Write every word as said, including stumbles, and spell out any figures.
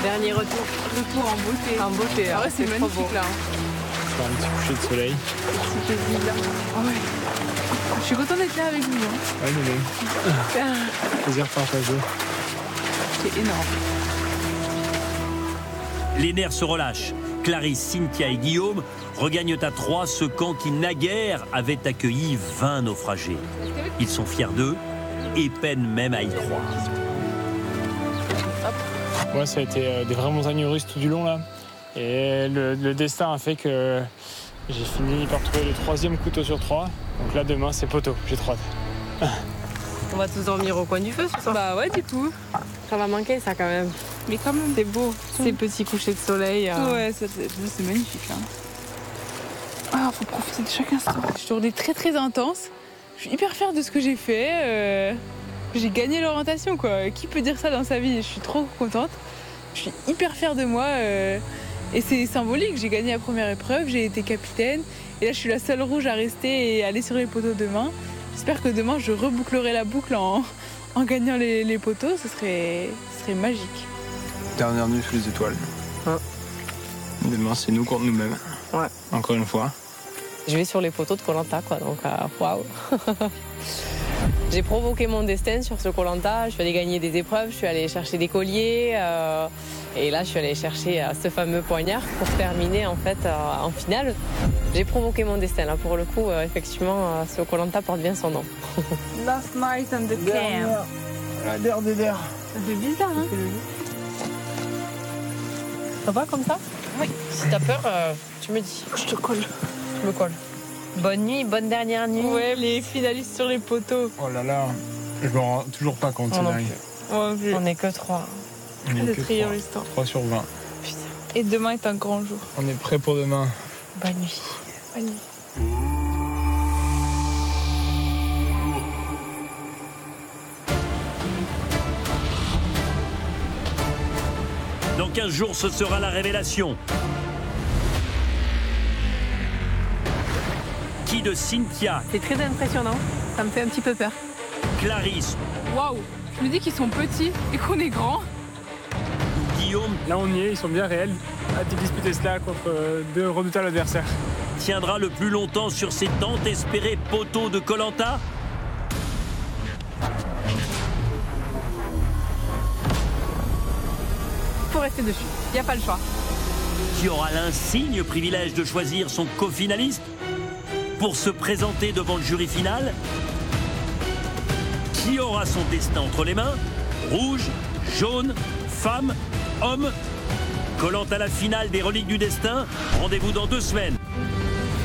Dernier retour. Retour en beauté. En beauté. Ah ouais, c'est magnifique beau. là. Faire un petit coucher de soleil. C'est quasi là. Ah ouais. Je suis contente d'être là avec vous. Hein. Ouais, mais bon. Plaisir partagé. C'est énorme. Les nerfs se relâchent. Clarisse, Cynthia et Guillaume regagnent à trois ce camp qui naguère avait accueilli vingt naufragés. Ils sont fiers d'eux et peinent même à y croire. Moi, ça a été des vraies montagnes russes tout du long là. Et le, le destin a fait que j'ai fini par trouver le troisième couteau sur trois. Donc là, demain, c'est poteau. J'ai trop hâte. On va tous dormir au coin du feu ce soir. Bah ouais, du coup. Ça va manquer ça quand même. Mais quand même. C'est beau, ces petits couchers de soleil. Euh... Ouais, ça, c'est, c'est magnifique. Hein. Ah, faut profiter de chaque instant. Je journée très très intense. Je suis hyper fière de ce que j'ai fait. Euh... J'ai gagné l'orientation quoi. Qui peut dire ça dans sa vie? Je suis trop contente. Je suis hyper fière de moi. Euh... Et c'est symbolique. J'ai gagné la première épreuve. J'ai été capitaine. Et là, je suis la seule rouge à rester et aller sur les poteaux demain. J'espère que demain, je rebouclerai la boucle en, en gagnant les, les poteaux. Ce serait, ce serait magique. Dernière nuit sous les étoiles. Ouais. Demain, c'est nous contre nous-mêmes. Ouais. Encore une fois. Je vais sur les poteaux de Koh Lanta quoi, donc waouh. Wow. J'ai provoqué mon destin sur ce Koh Lanta. Je suis allée gagner des épreuves, je suis allée chercher des colliers. Euh, et là, je suis allée chercher euh, ce fameux poignard pour terminer en fait euh, en finale. J'ai provoqué mon destin là. Pour le coup, euh, effectivement, euh, ce Koh Lanta porte bien son nom. Last night on the camp. La der des der. Ça fait bizarre, hein? Ça va comme ça? Oui. Si t'as peur, euh, tu me dis. Je te colle. Je me colle. Bonne nuit, bonne dernière nuit. Ouais, les finalistes sur les poteaux. Oh là là. Je me rends toujours pas compte. Oh non c'est On n'est que trois. On est C'est que trier trois. l'histoire. trois sur vingt. Putain. Et demain est un grand jour. On est prêt pour demain. Bonne nuit. Bonne nuit. Dans quinze jours, ce sera la révélation. Qui de Cynthia, C'est très impressionnant. Ça me fait un petit peu peur. Clarisse Waouh! Je me dis qu'ils sont petits et qu'on est grands. ou Guillaume Là, on y est. Ils sont bien réels. Hâte de disputer cela contre deux redoutables adversaires. tiendra le plus longtemps sur ses tant espérés poteaux de Koh Lanta? Faut rester dessus. Y a pas le choix. Qui aura l'insigne privilège de choisir son co-finaliste pour se présenter devant le jury final? Qui aura son destin entre les mains? Rouge, jaune, femme, homme? Koh Lanta, la finale des reliques du destin. Rendez-vous dans deux semaines.